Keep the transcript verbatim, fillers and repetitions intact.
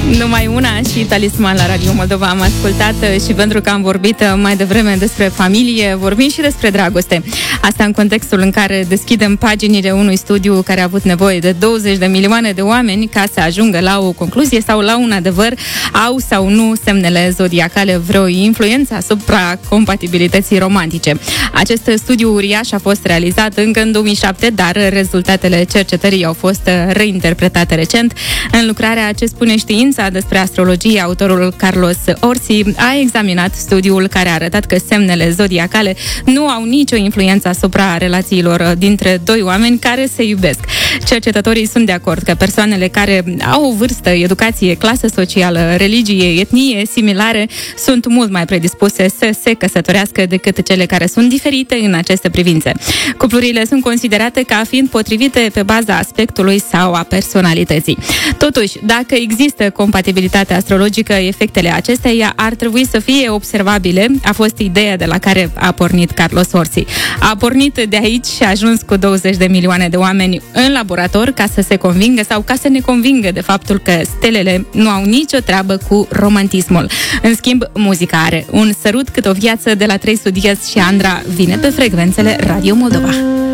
Numai una și Talisman la Radio Moldova am ascultat și pentru că am vorbit mai devreme despre familie, vorbim și despre dragoste. Asta în contextul în care deschidem paginile unui studiu care a avut nevoie de douăzeci de milioane de oameni ca să ajungă la o concluzie sau la un adevăr. Au sau nu semnele zodiacale vreo influență asupra compatibilității romantice? Acest studiu uriaș a fost realizat încă în două mii șapte, dar rezultatele cercetării au fost reinterpretate recent. În lucrarea Ce spune știința despre astrologie, autorul Carlos Orsi a examinat studiul care a arătat că semnele zodiacale nu au nicio influență asupra relațiilor dintre doi oameni care se iubesc. Cercetătorii sunt de acord că persoanele care au o vârstă, educație, clasă socială, religie, etnie similare sunt mult mai predispuse să se căsătorească decât cele care sunt diferite în aceste privințe. Cuplurile sunt considerate ca fiind potrivite pe baza aspectului sau a personalității. Totuși, dacă există compatibilitate astrologică, efectele acesteia ar trebui să fie observabile. A fost ideea de la care a pornit Carlos Orsi. A pornit de aici și a ajuns cu douăzeci de milioane de oameni în laborator ca să se convingă sau ca să ne convingă de faptul că stelele nu au nicio treabă cu romantismul. În schimb, muzica are. Un sărut cât o viață de la Trei Studios și Andra vine pe frecvențele Radio Moldova.